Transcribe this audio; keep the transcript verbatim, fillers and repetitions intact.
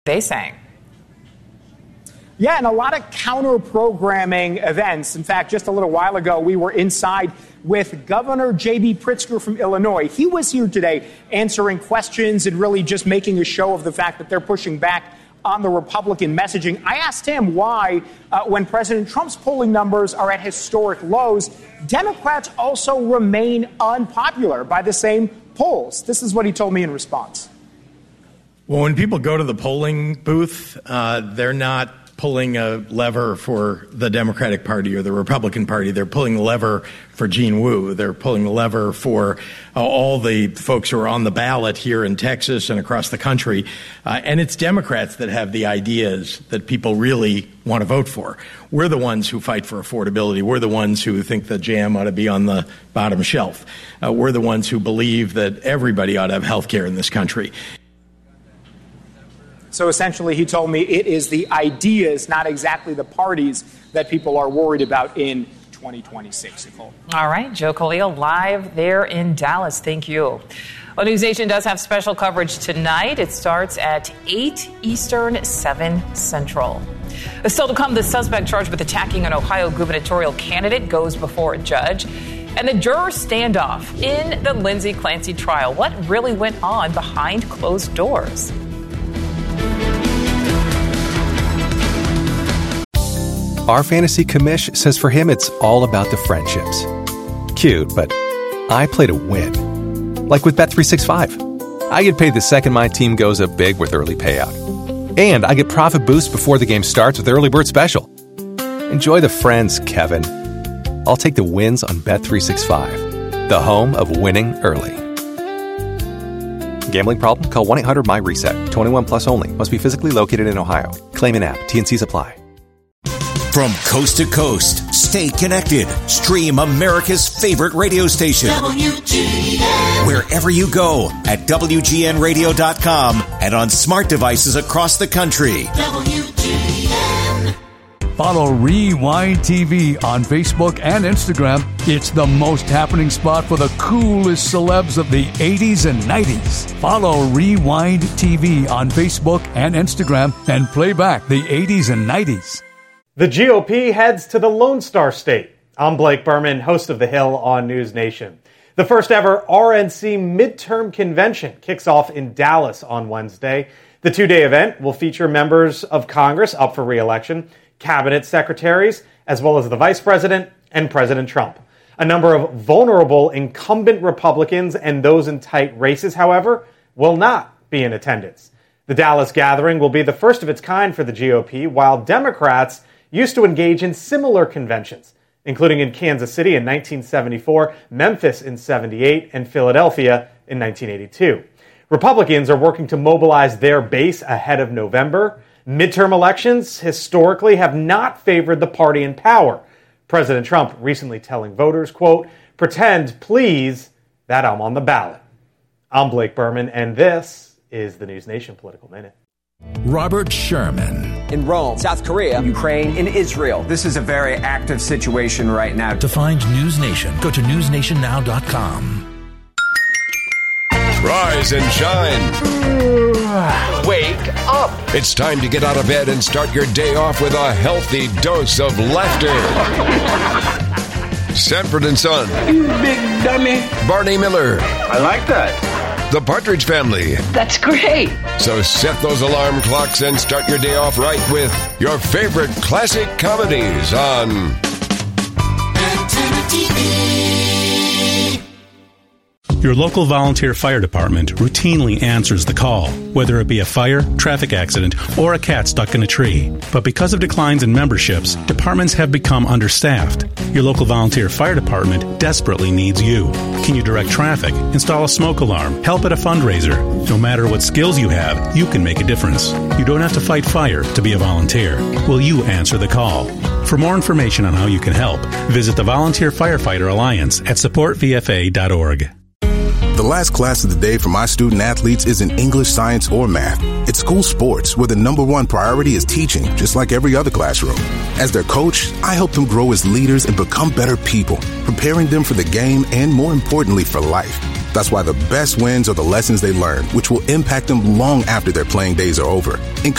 They sang. Yeah, and a lot of counter-programming events. In fact, just a little while ago, we were inside with Governor J B. Pritzker from Illinois. He was here today answering questions and really just making a show of the fact that they're pushing back on the Republican messaging. I asked him why, uh, when President Trump's polling numbers are at historic lows, Democrats also remain unpopular by the same polls. This is what he told me in response. Well, when people go to the polling booth, uh, they're not pulling a lever for the Democratic Party or the Republican Party. They're pulling the lever for Gene Wu. They're pulling the lever for uh, all the folks who are on the ballot here in Texas and across the country. Uh, and it's Democrats that have the ideas that people really want to vote for. We're the ones who fight for affordability. We're the ones who think that jam ought to be on the bottom shelf. Uh, we're the ones who believe that everybody ought to have health care in this country. So essentially, he told me it is the ideas, not exactly the parties, that people are worried about in twenty twenty-six, Nicole. All right, Joe Khalil live there in Dallas. Thank you. Well, News Nation does have special coverage tonight. It starts at eight Eastern, seven Central. Still to come, the suspect charged with attacking an Ohio gubernatorial candidate goes before a judge. And the juror standoff in the Lindsay Clancy trial. What really went on behind closed doors? Our fantasy commish says for him it's all about the friendships. Cute, but I play to win. Like with Bet three sixty-five. I get paid the second my team goes up big with early payout. And I get profit boost before the game starts with Early Bird Special. Enjoy the friends, Kevin. I'll take the wins on Bet three sixty-five, the home of winning early. Gambling problem? Call one eight hundred M Y reset. twenty-one plus only. Must be physically located in Ohio. Claim an app. T N Cs apply. From coast to coast, stay connected. Stream America's favorite radio station. W G N. Wherever you go at W G N radio dot com and on smart devices across the country. W G N. Follow Rewind T V on Facebook and Instagram. It's the most happening spot for the coolest celebs of the eighties and nineties. Follow Rewind T V on Facebook and Instagram and play back the eighties and nineties. The G O P heads to the Lone Star State. I'm Blake Berman, host of The Hill on News Nation. The first ever R N C midterm convention kicks off in Dallas on Wednesday. The two-day event will feature members of Congress up for re-election, cabinet secretaries, as well as the vice president and President Trump. A number of vulnerable incumbent Republicans and those in tight races, however, will not be in attendance. The Dallas gathering will be the first of its kind for the G O P, while Democrats used to engage in similar conventions, including in Kansas City in nineteen seventy-four, Memphis in seventy-eight, and Philadelphia in nineteen eighty-two. Republicans are working to mobilize their base ahead of November. Midterm elections historically have not favored the party in power. President Trump recently telling voters, quote, "Pretend, please, that I'm on the ballot." I'm Blake Berman, and this is the News Nation Political Minute. Robert Sherman. In Rome, South Korea, Ukraine, and Israel. This is a very active situation right now. To find News Nation, go to news nation now dot com. Rise and shine. Wake up. It's time to get out of bed and start your day off with a healthy dose of laughter. Sanford and Son. You big dummy. Barney Miller. I like that. The Partridge Family. That's great. So set those alarm clocks and start your day off right with your favorite classic comedies on Antenna T V. Your local volunteer fire department routinely answers the call, whether it be a fire, traffic accident, or a cat stuck in a tree. But because of declines in memberships, departments have become understaffed. Your local volunteer fire department desperately needs you. Can you direct traffic, install a smoke alarm, help at a fundraiser? No matter what skills you have, you can make a difference. You don't have to fight fire to be a volunteer. Will you answer the call? For more information on how you can help, visit the Volunteer Firefighter Alliance at support v f a dot org. The last class of the day for my student athletes isn't English, science, or math. It's school sports, where the number one priority is teaching, just like every other classroom. As their coach, I help them grow as leaders and become better people, preparing them for the game and, more importantly, for life. That's why the best wins are the lessons they learn, which will impact them long after their playing days are over.